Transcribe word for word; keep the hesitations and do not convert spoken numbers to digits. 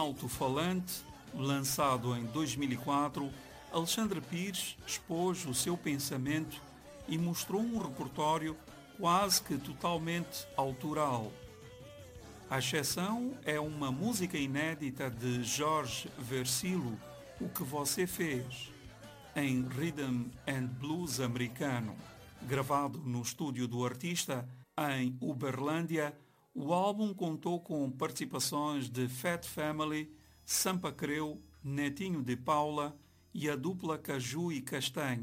alto-falante, lançado em dois mil e quatro, Alexandre Pires expôs o seu pensamento e mostrou um repertório quase que totalmente autoral. A exceção é uma música inédita de Jorge Versilo, O Que Você Fez, em rhythm and blues americano. Gravado no estúdio do artista em Uberlândia, o álbum contou com participações de Fat Family, Sampa Creu, Netinho de Paula e a dupla Caju e Castanha.